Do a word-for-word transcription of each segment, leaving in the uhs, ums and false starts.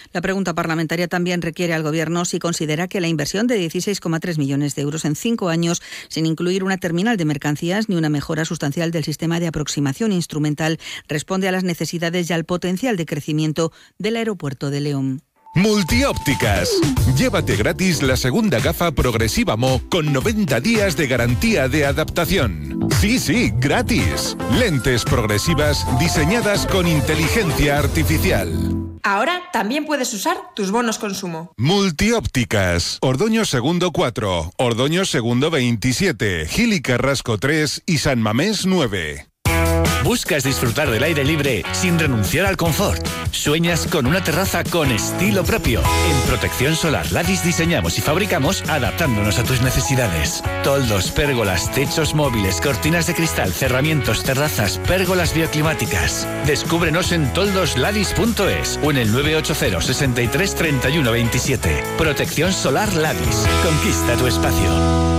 La pregunta parlamentaria también requiere al Gobierno si considera que la inversión de dieciséis coma tres millones de euros en cinco años, sin incluir una terminal de mercancías ni una mejora sustancial del sistema de aproximación instrumental, responde a las necesidades y al potencial de crecimiento del aeropuerto de León. Multiópticas. Llévate gratis la segunda gafa progresiva Mo con noventa días de garantía de adaptación. Sí, sí, gratis. Lentes progresivas diseñadas con inteligencia artificial. Ahora también puedes usar tus bonos consumo. Multiópticas. Ordoño Segundo cuatro, Ordoño Segundo veintisiete, Gil y Carrasco tres y San Mamés nueve. ¿Buscas disfrutar del aire libre sin renunciar al confort? ¿Sueñas con una terraza con estilo propio? En Protección Solar Ladis diseñamos y fabricamos adaptándonos a tus necesidades. Toldos, pérgolas, techos móviles, cortinas de cristal, cerramientos, terrazas, pérgolas bioclimáticas. Descúbrenos en toldos ladis punto es o en el nueve ocho cero, sesenta y tres, treinta y uno veintisiete. Protección Solar Ladis. Conquista tu espacio.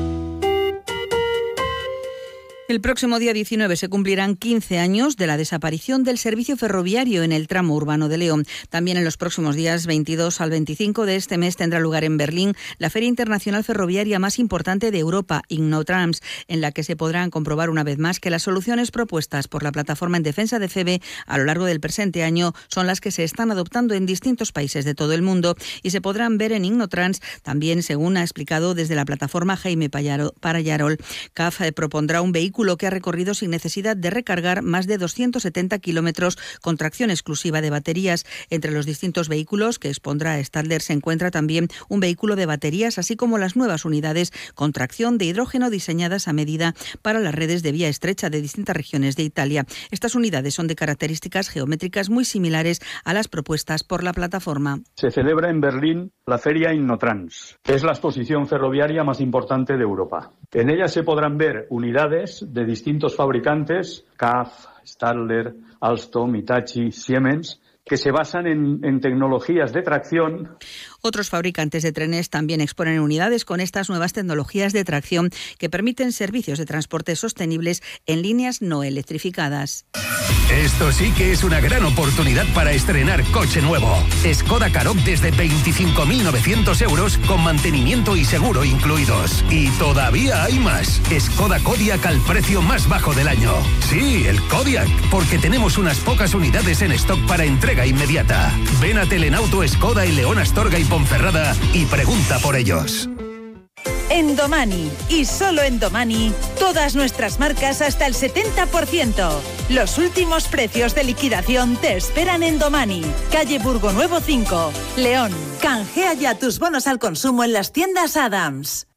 El próximo día diecinueve se cumplirán quince años de la desaparición del servicio ferroviario en el tramo urbano de León. También en los próximos días veintidós al veinticinco de este mes tendrá lugar en Berlín la Feria Internacional Ferroviaria más importante de Europa, InnoTrans, en la que se podrán comprobar una vez más que las soluciones propuestas por la Plataforma en Defensa de FEVE a lo largo del presente año son las que se están adoptando en distintos países de todo el mundo y se podrán ver en InnoTrans también, según ha explicado desde la plataforma Jaime Parayarol. C A F propondrá un vehículo que ha recorrido sin necesidad de recargar más de doscientos setenta kilómetros con tracción exclusiva de baterías. Entre los distintos vehículos que expondrá Stadler se encuentra también un vehículo de baterías, así como las nuevas unidades con tracción de hidrógeno diseñadas a medida para las redes de vía estrecha de distintas regiones de Italia. Estas unidades son de características geométricas muy similares a las propuestas por la plataforma. Se celebra en Berlín la Feria InnoTrans. Es la exposición ferroviaria más importante de Europa. En ella se podrán ver unidades de distintos fabricantes, C A F, Stadler, Alstom, Hitachi, Siemens, que se basan en, en tecnologías de tracción. Otros fabricantes de trenes también exponen unidades con estas nuevas tecnologías de tracción que permiten servicios de transporte sostenibles en líneas no electrificadas. Esto sí que es una gran oportunidad para estrenar coche nuevo. Skoda Karoq desde veinticinco mil novecientos euros con mantenimiento y seguro incluidos. Y todavía hay más. Skoda Kodiaq al precio más bajo del año. Sí, el Kodiaq, porque tenemos unas pocas unidades en stock para entrega inmediata. Ven a Telenauto Skoda en León, Astorga y Ponferrada y pregunta por ellos. En Domani, y solo en Domani, todas nuestras marcas hasta el setenta por ciento. Los últimos precios de liquidación te esperan en Domani, calle Burgo Nuevo cinco, León. Canjea ya tus bonos al consumo en las tiendas Adams.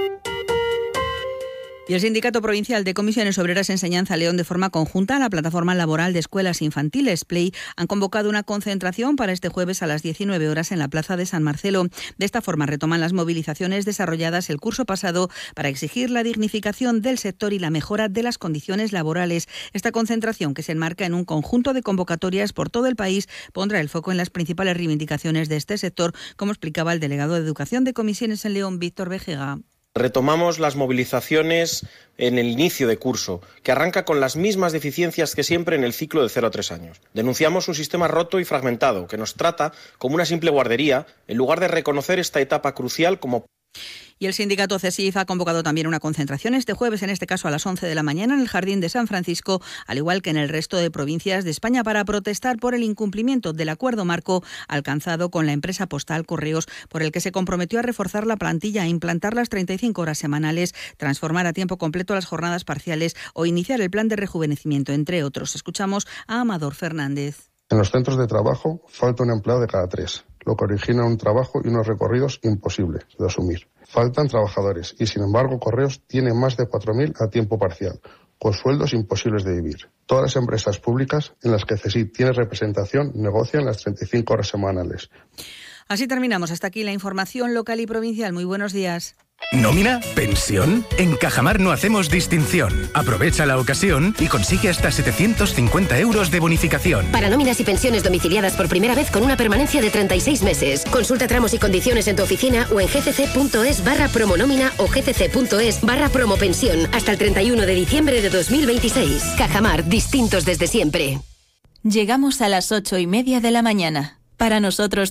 Y el Sindicato Provincial de Comisiones Obreras Enseñanza León, de forma conjunta a la Plataforma Laboral de Escuelas Infantiles, Play, han convocado una concentración para este jueves a las diecinueve horas en la Plaza de San Marcelo. De esta forma retoman las movilizaciones desarrolladas el curso pasado para exigir la dignificación del sector y la mejora de las condiciones laborales. Esta concentración, que se enmarca en un conjunto de convocatorias por todo el país, pondrá el foco en las principales reivindicaciones de este sector, como explicaba el delegado de Educación de Comisiones en León, Víctor Vejega. Retomamos las movilizaciones en el inicio de curso, que arranca con las mismas deficiencias que siempre en el ciclo de cero a tres años. Denunciamos un sistema roto y fragmentado, que nos trata como una simple guardería, en lugar de reconocer esta etapa crucial como... Y el sindicato CESIF ha convocado también una concentración este jueves, en este caso a las once de la mañana, en el Jardín de San Francisco, al igual que en el resto de provincias de España, para protestar por el incumplimiento del acuerdo marco alcanzado con la empresa postal Correos, por el que se comprometió a reforzar la plantilla, a implantar las treinta y cinco horas semanales, transformar a tiempo completo las jornadas parciales o iniciar el plan de rejuvenecimiento, entre otros. Escuchamos a Amador Fernández. En los centros de trabajo falta un empleado de cada tres, lo que origina un trabajo y unos recorridos imposibles de asumir. Faltan trabajadores y, sin embargo, Correos tiene más de cuatro mil a tiempo parcial, con sueldos imposibles de vivir. Todas las empresas públicas en las que CESIF tiene representación negocian las treinta y cinco horas semanales. Así terminamos. Hasta aquí la información local y provincial. Muy buenos días. ¿Nómina? ¿Pensión? En Cajamar no hacemos distinción. Aprovecha la ocasión y consigue hasta setecientos cincuenta euros de bonificación. Para nóminas y pensiones domiciliadas por primera vez con una permanencia de treinta y seis meses. Consulta tramos y condiciones en tu oficina o en gcc.es barra promonómina o gcc.es barra promopensión hasta el treinta y uno de diciembre de dos mil veintiséis. Cajamar, distintos desde siempre. Llegamos a las ocho y media de la mañana. Para nosotros